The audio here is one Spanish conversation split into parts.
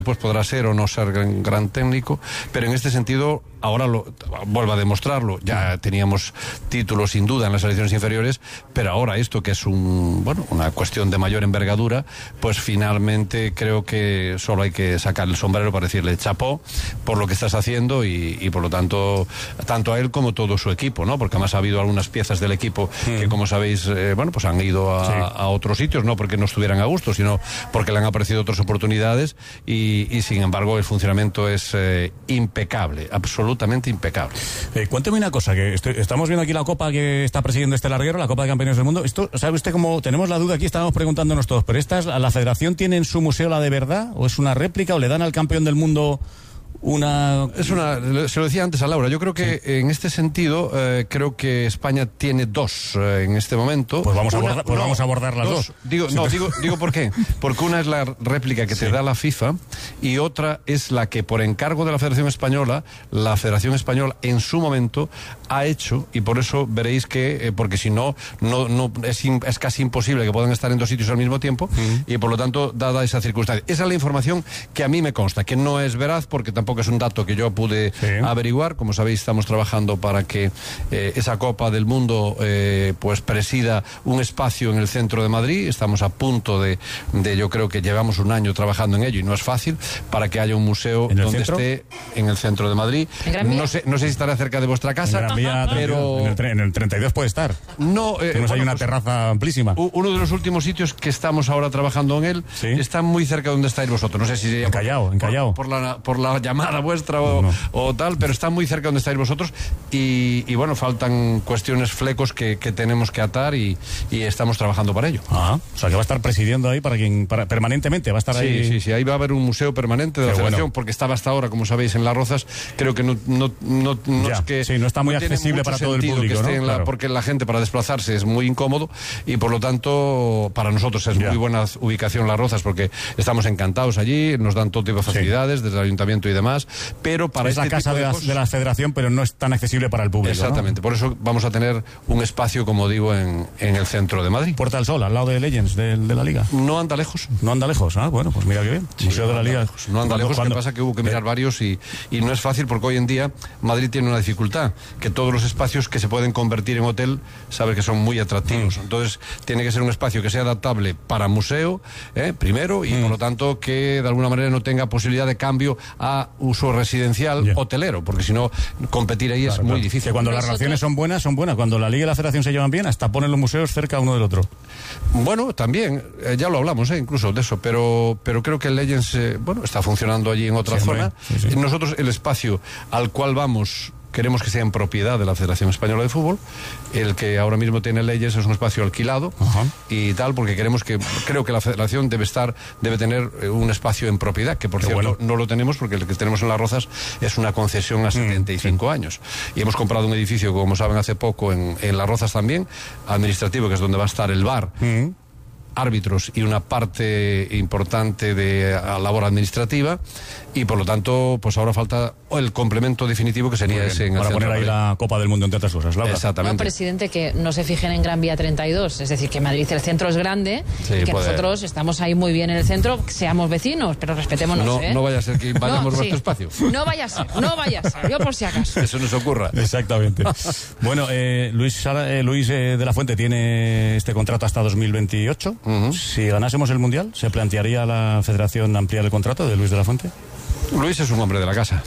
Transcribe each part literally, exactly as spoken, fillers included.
pues podrá ser o no ser gran, gran técnico, pero en este sentido ahora lo vuelvo a demostrarlo. Ya teníamos títulos sin duda en las selecciones inferiores, pero ahora esto que es un bueno una cuestión de mayor envergadura, pues finalmente creo que solo hay que sacar el sombrero para decirle chapó por lo que estás haciendo y, y por lo tanto tanto a él como todo su equipo, ¿no? Porque además ha habido algunas piezas del equipo mm. que, como sabéis, eh, bueno pues han ido a, sí. a otros sitios, no porque no estuvieran a gusto, sino porque le han aparecido otras oportunidades y Y, y sin embargo el funcionamiento es eh, impecable, absolutamente impecable. Eh, cuénteme una cosa, que estoy, estamos viendo aquí la copa que está presidiendo este larguero, la Copa de Campeones del Mundo. Esto, ¿sabe usted cómo tenemos la duda aquí? Estábamos preguntándonos todos, pero esta es, ¿la Federación tiene en su museo la de verdad? ¿O es una réplica? ¿O le dan al campeón del mundo una...? Es una, se lo decía antes a Laura, yo creo que sí. en este sentido eh, creo que España tiene dos eh, en este momento. Pues vamos a, una, abordar, pues no, vamos a abordar las dos. dos. Digo, no, digo, digo por qué. Porque una es la réplica que sí. te da la FIFA y otra es la que por encargo de la Federación Española, la Federación Española en su momento ha hecho, y por eso veréis que, eh, porque si no, no, no es, in, es casi imposible que puedan estar en dos sitios al mismo tiempo uh-huh. y por lo tanto, dada esa circunstancia. Esa es la información que a mí me consta, que no es veraz porque tampoco es un dato que yo pude sí. averiguar. Como sabéis, estamos trabajando para que eh, esa Copa del Mundo eh, pues presida un espacio en el centro de Madrid. Estamos a punto de, de, yo creo que llevamos un año trabajando en ello y no es fácil, para que haya un museo donde centro? esté en el centro de Madrid. No sé, no sé si estará cerca de vuestra casa, en Vía, pero... En el, en el treinta y dos puede estar. No, eh, Tenemos bueno, ahí una pues, terraza amplísima. Uno de los últimos sitios que estamos ahora trabajando en él ¿sí? está muy cerca de donde estáis vosotros. No sé si... En Callao, en Callao. Por, por, la, por la llamada vuestra o, no. o tal, pero está muy cerca donde estáis vosotros y, y bueno, faltan cuestiones, flecos que, que tenemos que atar y, y estamos trabajando para ello. Ah, o sea que va a estar presidiendo ahí para quien para, permanentemente, va a estar sí, ahí. Sí, sí, ahí va a haber un museo permanente de Qué la Federación, bueno. porque estaba hasta ahora, como sabéis, en Las Rozas. Creo que no, no, no, no ya, es que sí, no está muy no accesible para todo el público, que ¿no? en la, claro. porque la gente para desplazarse es muy incómodo y por lo tanto para nosotros es ya. muy buena ubicación Las Rozas, porque estamos encantados allí, nos dan todo tipo de facilidades sí. desde el ayuntamiento y demás, pero para es este la casa tipo de, de, la, cosas, de la Federación, pero no es tan accesible para el público. Exactamente, ¿no? Por eso vamos a tener un espacio, como digo, en, en el centro de Madrid. Puerta del Sol, al lado de Legends de, de la Liga. No anda lejos. No anda lejos, ah, bueno, pues mira qué bien. Sí, Museo no de la Liga. Lejos. No anda lejos, lo que pasa que hubo que mirar varios y, y no es fácil porque hoy en día Madrid tiene una dificultad, que todos los espacios que se pueden convertir en hotel, sabes que son muy atractivos. Mm. Entonces tiene que ser un espacio que sea adaptable para museo, ¿eh? primero, y mm. por lo tanto que de alguna manera no tenga posibilidad de cambio a uso residencial yeah. hotelero, porque si no, competir ahí claro, es muy claro. difícil. Que cuando las relaciones son buenas, son buenas. Cuando la Liga y la Federación se llevan bien, hasta ponen los museos cerca uno del otro. Bueno, también, eh, ya lo hablamos, eh, incluso de eso, pero, pero creo que el Legends, eh, bueno, está funcionando allí en otra sí, zona. Sí, sí. Nosotros, el espacio al cual vamos, queremos que sea en propiedad de la Federación Española de Fútbol. El que ahora mismo tiene Leyes es un espacio alquilado uh-huh. y tal, porque queremos que, creo que la Federación debe estar, debe tener un espacio en propiedad, que por Qué cierto bueno. no lo tenemos porque el que tenemos en Las Rozas es una concesión a setenta y cinco mm, sí. años. Y hemos comprado un edificio, como saben, hace poco en, en Las Rozas también, administrativo, que es donde va a estar el bar. Mm. árbitros y una parte importante de labor administrativa, y por lo tanto pues ahora falta el complemento definitivo, que sería ese en el para poner ahí la Copa del Mundo entre otras cosas, Laura. Exactamente. No, presidente, que no se fijen en Gran Vía treinta y dos, es decir, que Madrid el centro es grande, sí, y que puede. Nosotros estamos ahí muy bien en el centro, seamos vecinos, pero respetémonos. No, ¿eh? no vaya a ser que vayamos no, vuestro sí. espacio. No vaya a ser, no vaya a ser, yo por si acaso. Eso nos ocurra. Exactamente. Bueno, eh, Luis, Sara, eh, Luis eh, de la Fuente tiene este contrato hasta dos mil veintiocho. Uh-huh. Si ganásemos el Mundial, ¿se plantearía la Federación ampliar el contrato de Luis de la Fuente? Luis es un hombre de la casa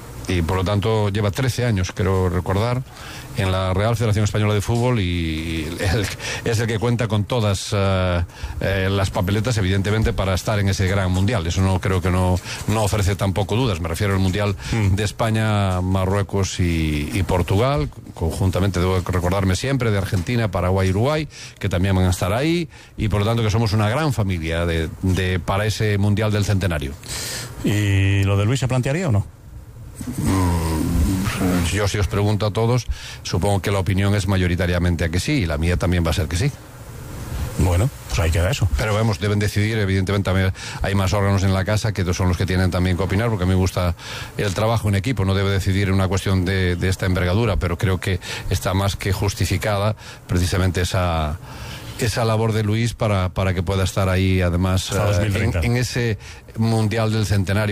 y por lo tanto lleva trece años, creo recordar, en la Real Federación Española de Fútbol, y él es el que cuenta con todas uh, eh, las papeletas, evidentemente, para estar en ese gran mundial. Eso no creo que no, no ofrece tampoco dudas. Me refiero al mundial mm. de España, Marruecos y, y Portugal, conjuntamente, debo recordarme siempre, de Argentina, Paraguay y Uruguay, que también van a estar ahí, y por lo tanto que somos una gran familia de, de, para ese mundial del centenario. ¿Y lo de Luis se plantearía o no? Yo, si os pregunto a todos, supongo que la opinión es mayoritariamente a que sí, y la mía también va a ser que sí. Bueno, pues ahí queda eso. Pero vemos, deben decidir, evidentemente también hay más órganos en la casa que son los que tienen también que opinar, porque a mí me gusta el trabajo en equipo, no debe decidir una cuestión de, de esta envergadura, pero creo que está más que justificada precisamente esa... esa labor de Luis para, para que pueda estar ahí, además, uh, en, en ese Mundial del Centenario.